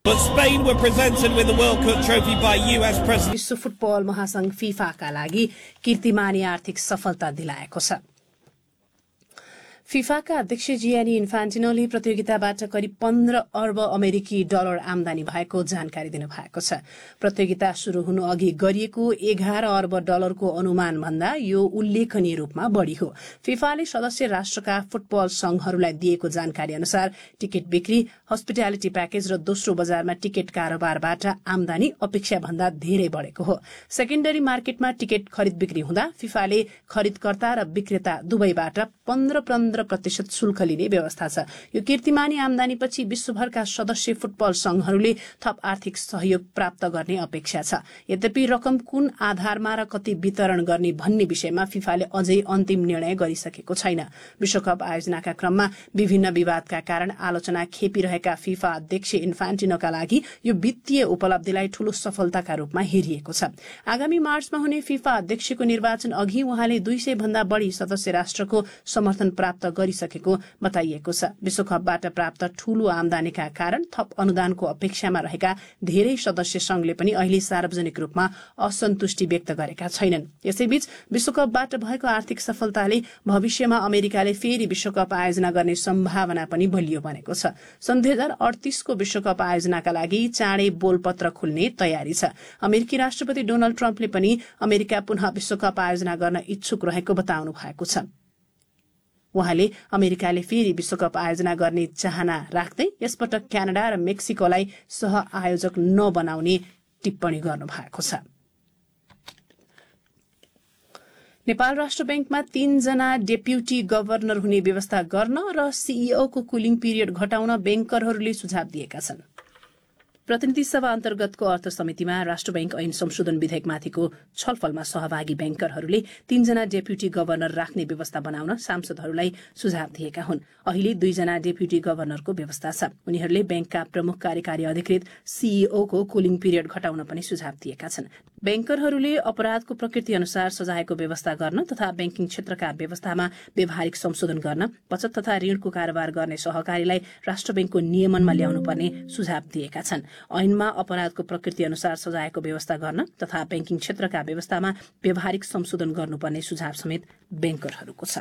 Spain were presented with the World Cup trophy by US President. विश्व football महासंघ फिफाका लागि कीर्तिमानी आर्थिक सफलता दिलाएको छ। फिफाका अध्यक्ष जियानी इन्फान्टिनोले प्रतियोगिताबाट करिब 15 अर्ब अमेरिकी डलर आमदानी भएको जानकारी दिनुभएको छ। प्रतियोगिता शुरू हुनु अघि गरिएको 11 अर्ब डलरको अनुमान भन्दा यो उल्लेखनीय रूपमा बढ़ी हो। फिफाले सदस्य राष्ट्रका फुटबल संघहरूलाई दिएको जानकारी अनुसार टिकट बिक्री, हस्पिटालिटी प्याकेज र दोस्रो बजारमा टिकट कारोबारबाट आमदानी अपेक्षा भन्दा धेरै बढ़ेको हो। सेकेन्डरी मार्केटमा टिकट खरिद बिक्री हुँदा फिफाले खरिदकर्ता र विक्रेता दुवैबाट 15% शुल्क लिने व्यवस्था छ। यो कीर्तिमानी आमदानीपछि विश्वभरका सदस्य फुटबल संघहरूले थप आर्थिक सहयोग प्राप्त गर्ने अपेक्षा छ। यद्यपि रकम कुन आधारमा र कति वितरण गर्ने भन्ने विषयमा फिफाले अझै अन्तिम निर्णय गरिसकेको छैन। विश्वकप आयोजनाका क्रममा विभिन्न विवादका कारण आलोचना खेपिरहेका फिफा अध्यक्ष इन्फान्टिनोका लागि यो वित्तीय उपलब्धिलाई ठूलो सफलताका रूपमा हेरिएको छ। आगामी मार्चमा हुने फिफा अध्यक्षको निर्वाचन अघि उहाँले 200 भन्दा बढ़ी सदस्य राष्ट्रको समर्थन प्राप्त गरिसकेको बताइएको छ। विश्वकपबाट प्राप्त ठूलो आमदानीका कारण थप अनुदानको अपेक्षामा रहेका धेरै सदस्य संघले पनि अहिले सार्वजनिक रूपमा असन्तुष्टि व्यक्त गरेका छैनन्। यसैबीच विश्वकपबाट भएको आर्थिक सफलताले भविष्यमा अमेरिकाले फेरि विश्वकप आयोजना गर्ने सम्भावना पनि बलियो बनेको छ। सन् 2038 को विश्वकप आयोजनाका लागि चाँडै बोलपत्र खुल्ने तयारी छ। अमेरिकी राष्ट्रपति डोनाल्ड ट्रम्पले पनि अमेरिका पुनः विश्वकप आयोजना गर्न इच्छुक रहेको बताउनु भएको छ। उहाँले अमेरिकाले फेरि विश्वकप आयोजना गर्ने चाहना राख्दै यसपटक क्यानाडा र मेक्सिकोलाई सह आयोजक नबनाउने टिप्पणी गर्नु भएको छ। नेपाल राष्ट्र बैंकमा 3 जना डेप्युटी गभर्नर हुने व्यवस्था गर्न र सीईओ को कुलिङ पिरियड घटाउन बैंकरहरूले सुझाव दिएका छन्। प्रतिनिधि सभा अन्तर्गतको अर्थ समितिमा राष्ट्र बैंक ऐन संशोधन विधेयकमाथिको छलफलमा सहभागी बैंकरहरूले 3 जना डेप्युटी गभर्नर राख्ने व्यवस्था बनाउन सांसदहरूलाई सुझाव दिएका हुन्। अहिले 2 जना डेप्युटी गभर्नरको व्यवस्था छ। उनीहरूले बैंकका प्रमुख कार्यकारी अधिकृत सीईओ को कुलिङ पिरियड घटाउन पनि सुझाव दिएका छन्। बैंकरहरूले अपराधको प्रकृति अनुसार सजायको व्यवस्था गर्न तथा बैंकिङ क्षेत्रका व्यवस्थामा व्यावहारिक संशोधन गर्न, बचत तथा ऋणको कारोबार गर्ने सहकारीलाई राष्ट्र बैंकको नियमनमा ल्याउनुपर्ने सुझाव दिएका छन्। ऐनमा अपराधको प्रकृति अनुसार सजायको व्यवस्था गर्न तथा बैंकिङ क्षेत्रका व्यवस्थामा व्यावहारिक संशोधन गर्नुपर्ने सुझाव समेत बैंकरहरूको छ।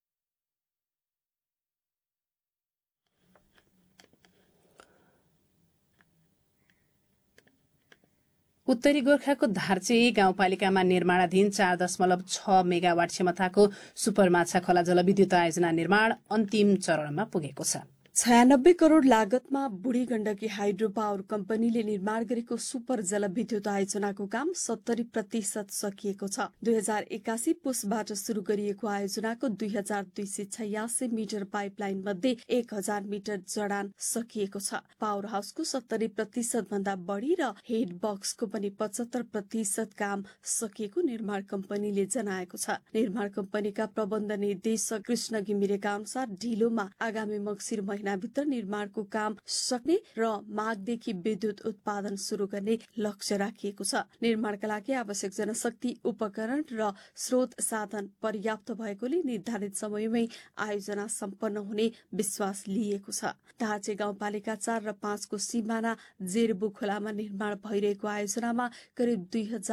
उत्तरी गोर्खाको धार्चे गाउँपालिकामा निर्माणाधीन 4.6 मेगावाट क्षमताको सुपरमाछा खोला जलविद्युत आयोजना निर्माण अन्तिम चरणमा पुगेको छ। 96 करोड़ लागतमा बुढी गण्डकी हाइड्रो पावर कम्पनीले निर्माण गरेको सुपर जलविद्युत आयोजनाको काम 70% सकिएको छ। 2081 पुसबाट शुरू गरिएको आयोजनाको 2286 मिटर पाइपलाइन मध्ये 1000 मिटर जडान सकिएको छ। पावर हाउसको 70% भन्दा बढ़ी र हेड बक्सको पनि 75% काम सकिएको निर्माण कम्पनीले जनाएको छ। निर्माण कम्पनीका प्रबन्ध निर्देशक कृष्ण घिमिरेका अनुसार ढिलोमा आगामी मङ्सिर भित्र निर्माणको काम सक्ने र माघदेखि विद्युत उत्पादन शुरू गर्ने लक्ष्य राखिएको छ। निर्माणका लागि आवश्यक जनशक्ति, उपकरण र स्रोत साधन पर्याप्त भएकोले निर्धारित समयमै आयोजना सम्पन्न हुने विश्वास लिएको छ। धार्चे गाउँपालिका 4 र 5 को सिमाना जेरबु खोलामा निर्माण भइरहेको आयोजनामा करिब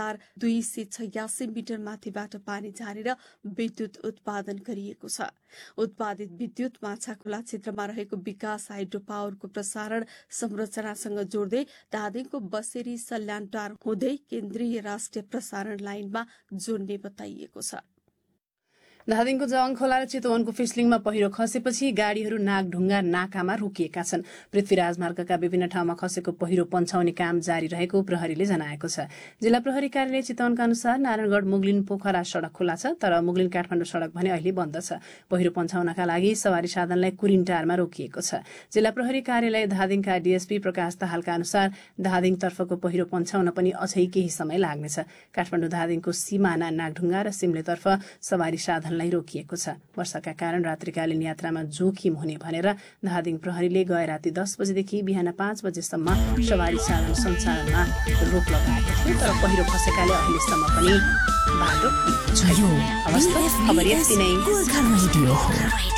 2286 मिटर माथिबाट पानी झारेर विद्युत उत्पादन गरिएको छ। उत्पादित विद्युत माछा खोला क्षेत्रमा रहेको विकास हाइड्रो पावरको प्रसारण संरचनासँग जोड्दै धादिङको बसेरी सल्यानटार हुँदै केन्द्रीय राष्ट्रिय प्रसारण लाइनमा जोड्ने बताइएको छ। धादिङको जवाङ खोला र चितवनको फिस्लिङमा पहिरो खसेपछि गाड़ीहरू नागढुङ्गा नाकामा रोकिएका छन्। पृथ्वी राजमार्गका विभिन्न ठाउँमा खसेको पहिरो पन्छाउने काम जारी रहेको प्रहरीले जनाएको छ। जिल्ला प्रहरी कार्यालय चितवनका अनुसार नारायणगढ मुगलिन पोखरा सड़क खुला छ, तर मुगलिन काठमाडौँ सड़क भने अहिले बन्द छ। पहिरो पन्छाउनका लागि सवारी साधनलाई कुरिनटारमा रोकिएको छ। जिल्ला प्रहरी कार्यालय धादिङका डीएसपी प्रकाश दाहालका अनुसार धादिङतर्फको पहिरो पन्छाउन पनि अझै केही समय लाग्नेछ। काठमाडौँ धादिङको सिमाना नागढुङ्गा र सिमलेतर्फ सवारी साधन रोकिएको छ। वर्षाका कारण रात्रिकालीन यात्रामा जोखिम हुने भनेर धादिङ प्रहरीले गए राति 10 बजेदेखि बिहान 5 बजेसम्म सवारी साधन सञ्चालनमा रोक लगाएको थियो, तर पहिरो खसेकाले अहिलेसम्म पनि बाटो छैन।